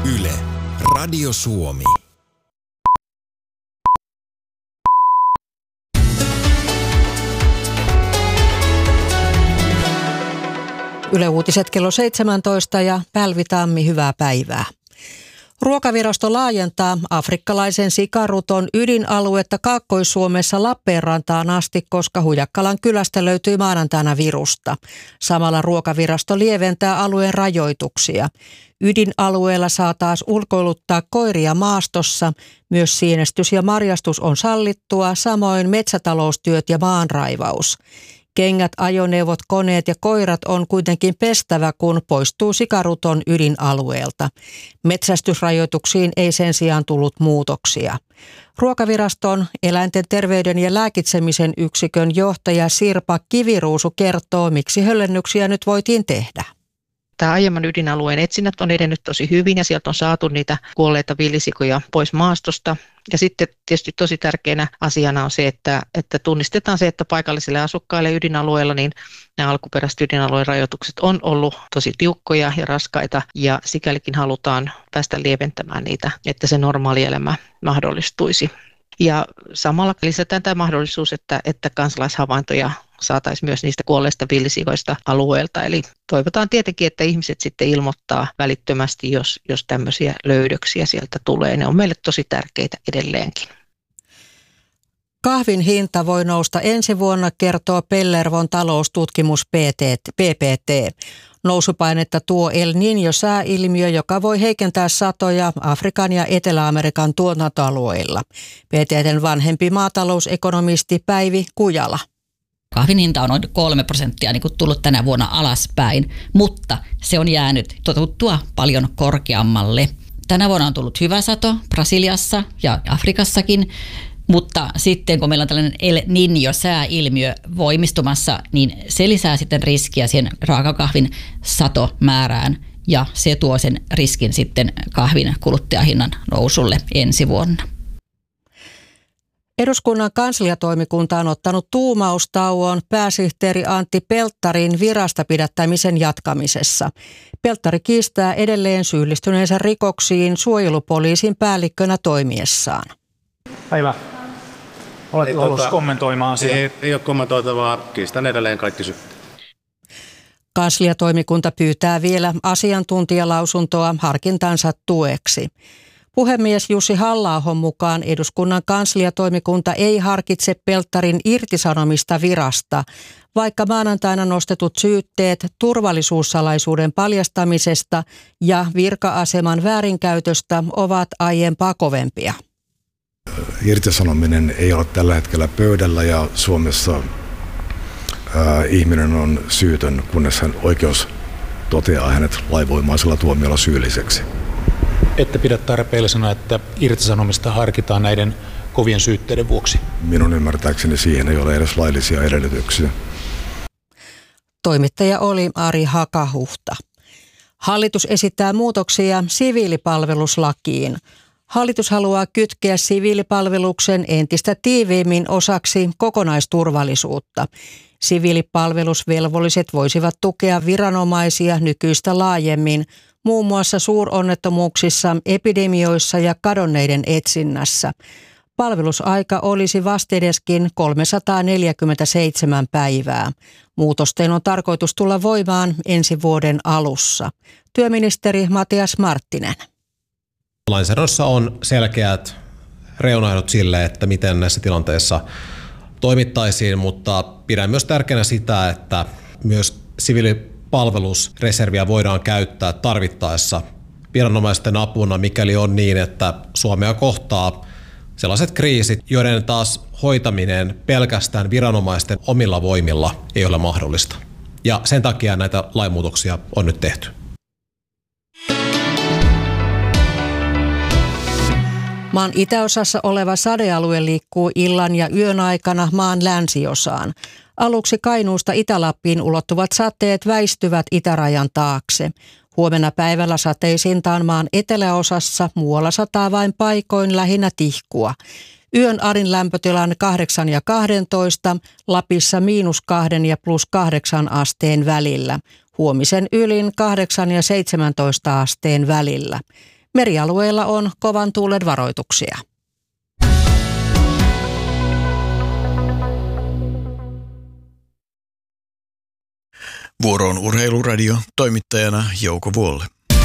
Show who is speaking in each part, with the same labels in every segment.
Speaker 1: Yle, Radio Suomi.
Speaker 2: Yle Uutiset kello 17 ja Pälvi Tammi, hyvää päivää. Ruokavirasto laajentaa afrikkalaisen sikaruton ydinaluetta Kaakkois-Suomessa Lappeenrantaan asti, koska Hujakkalan kylästä löytyi maanantaina virusta. Samalla ruokavirasto lieventää alueen rajoituksia. Ydinalueella saa taas ulkoiluttaa koiria maastossa. Myös sienestys ja marjastus on sallittua, samoin metsätaloustyöt ja maanraivaus. Kengät, ajoneuvot, koneet ja koirat on kuitenkin pestävä, kun poistuu sikaruton ydinalueelta. Metsästysrajoituksiin ei sen sijaan tullut muutoksia. Ruokaviraston eläinten terveyden ja lääkitsemisen yksikön johtaja Sirpa Kiviruusu kertoo, miksi höllennyksiä nyt voitiin tehdä.
Speaker 3: Tämä aiemman ydinalueen etsinnät on edennyt tosi hyvin ja sieltä on saatu niitä kuolleita villisikoja pois maastosta. Ja sitten tietysti tosi tärkeänä asiana on se, että tunnistetaan se, että paikallisille asukkaille ydinalueella niin nämä alkuperäiset ydinalueen rajoitukset on ollut tosi tiukkoja ja raskaita ja sikälikin halutaan päästä lieventämään niitä, että se normaali elämä mahdollistuisi. Ja samalla lisätään tämä mahdollisuus, että kansalaishavaintoja saataisiin myös niistä kuolleista villisikoista alueelta. Eli toivotaan tietenkin, että ihmiset sitten ilmoittaa välittömästi, jos tämmöisiä löydöksiä sieltä tulee. Ne on meille tosi tärkeitä edelleenkin.
Speaker 2: Kahvin hinta voi nousta ensi vuonna, kertoo Pellervon taloustutkimus PPT. Nousupainetta tuo El Niño-sääilmiö, joka voi heikentää satoja Afrikan ja Etelä-Amerikan tuotantoalueilla. PTT:n vanhempi maatalousekonomisti Päivi Kujala.
Speaker 4: Kahvin hinta on noin 3% niin kuin tullut tänä vuonna alaspäin, mutta se on jäänyt totuttua paljon korkeammalle. Tänä vuonna on tullut hyvä sato Brasiliassa ja Afrikassakin, mutta sitten kun meillä on tällainen El Niño-sääilmiö voimistumassa, niin se lisää sitten riskiä siihen raakakahvin satomäärään ja se tuo sen riskin sitten kahvin kuluttajahinnan nousulle ensi vuonna.
Speaker 2: Eduskunnan kansliatoimikunta on ottanut tuumaustauon pääsihteeri Antti Pelttarin virasta pidättämisen jatkamisessa. Pelttari kiistää edelleen syyllistyneensä rikoksiin suojelupoliisin päällikkönä toimiessaan.
Speaker 5: Päivä. Oletko ollut kommentoimaan asiaa?
Speaker 6: Ei ole kommentoitavaa. Kiistän edelleen kaikki syytteet.
Speaker 2: Kansliatoimikunta pyytää vielä asiantuntijalausuntoa harkintansa tueksi. Puhemies Jussi Halla-ahon mukaan eduskunnan kansliatoimikunta ei harkitse Pelttarin irtisanomista virasta, vaikka maanantaina nostetut syytteet turvallisuussalaisuuden paljastamisesta ja virka-aseman väärinkäytöstä ovat aiempaa kovempia.
Speaker 7: Irtisanominen ei ole tällä hetkellä pöydällä ja Suomessa ihminen on syytön, kunnes oikeus toteaa hänet lainvoimaisella tuomiolla syylliseksi.
Speaker 5: Ette pidä tarpeellisena, että irtisanomista harkitaan näiden kovien syytteiden vuoksi?
Speaker 7: Minun ymmärtääkseni siihen ei ole edes laillisia edellytyksiä.
Speaker 2: Toimittaja oli Ari Hakahuhta. Hallitus esittää muutoksia siviilipalveluslakiin. Hallitus haluaa kytkeä siviilipalveluksen entistä tiiviimmin osaksi kokonaisturvallisuutta. Siviilipalvelusvelvolliset voisivat tukea viranomaisia nykyistä laajemmin, muun muassa suuronnettomuuksissa, epidemioissa ja kadonneiden etsinnässä. Palvelusaika olisi vastedeskin 347 päivää. Muutosten on tarkoitus tulla voimaan ensi vuoden alussa. Työministeri Matias Marttinen.
Speaker 8: Lainsäädännössä on selkeät reunaehdot sille, että miten näissä tilanteissa toimittaisiin, mutta pidän myös tärkeänä sitä, että myös siviilipalvelusreserviä voidaan käyttää tarvittaessa viranomaisten apuna, mikäli on niin, että Suomea kohtaa sellaiset kriisit, joiden taas hoitaminen pelkästään viranomaisten omilla voimilla ei ole mahdollista. Ja sen takia näitä lainmuutoksia on nyt tehty.
Speaker 2: Maan itäosassa oleva sadealue liikkuu illan ja yön aikana maan länsiosaan. Aluksi Kainuusta Itä-Lappiin ulottuvat sateet väistyvät itärajan taakse. Huomenna päivällä sateisinta on maan eteläosassa, muualla sataa vain paikoin lähinnä tihkua. Yön arin lämpötilan 8 ja 12, Lapissa -2 ja +8 asteen välillä. Huomisen ylin 8 ja 17 asteen välillä. Merialueilla on kovan tuulen varoituksia.
Speaker 9: Vuoroon Urheiluradio, toimittajana Jouko Vuolle.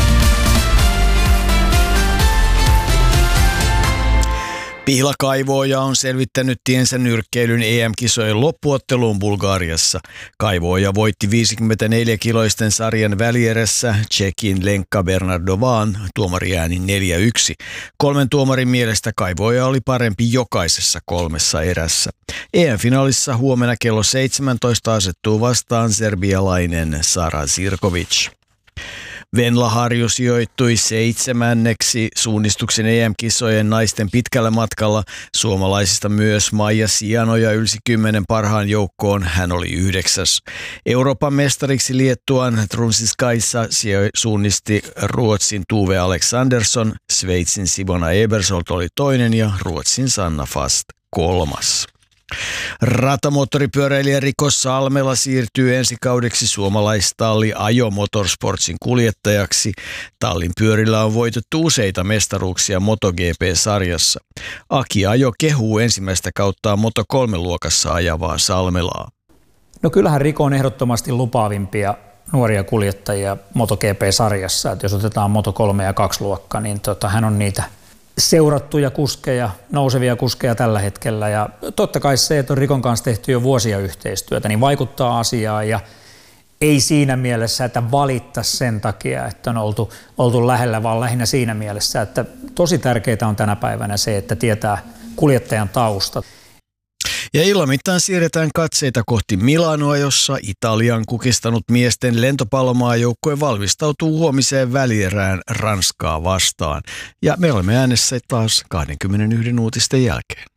Speaker 9: Pihlakaivoja on selvittänyt tiensä nyrkkeilyn EM-kisojen loppuotteluun Bulgariassa. Kaivooja voitti 54-kiloisten sarjan välierässä Tšekin Lenka Bernardovan tuomariäänin 4-1. 3 tuomarin mielestä Kaivooja oli parempi jokaisessa 3 erässä. EM-finaalissa huomenna kello 17 asettuu vastaan serbialainen Sara Zirkovic. Venla Harju sijoittui 7. suunnistuksen EM-kisojen naisten pitkällä matkalla. Suomalaisista myös Maija Sianoja ylsi 10 parhaan joukkoon. Hän oli 9. Euroopan mestariksi Liettuan Trunsiskaissa suunnisti Ruotsin Tuve Alexandersson. Sveitsin Simona Ebersold oli 2. ja Ruotsin Sanna Fast 3. Ratamoottoripyöräilijä Riko Salmela siirtyy ensi kaudeksi suomalaistalli Ajo Motorsportsin kuljettajaksi. Tallin pyörillä on voitettu useita mestaruuksia MotoGP-sarjassa. Aki Ajo kehuu ensimmäistä kauttaa Moto3-luokassa ajavaa Salmelaa.
Speaker 10: No kyllähän Riko on ehdottomasti lupaavimpia nuoria kuljettajia MotoGP-sarjassa. Että jos otetaan Moto3 ja 2-luokka, niin hän on niitä seurattuja kuskeja, nousevia kuskeja tällä hetkellä. Ja totta kai se, että on Rikon kanssa tehty jo vuosia yhteistyötä, niin vaikuttaa asiaan ja ei siinä mielessä, että valittaisi sen takia, että on oltu lähellä, vaan lähinnä siinä mielessä, että tosi tärkeää on tänä päivänä se, että tietää kuljettajan tausta.
Speaker 9: Ja illan mittaan siirretään katseita kohti Milanoa, jossa Italian kukistanut miesten lentopallomaajoukkue valmistautuu huomiseen välierään Ranskaa vastaan. Ja me olemme äänessä taas 21 uutisten jälkeen.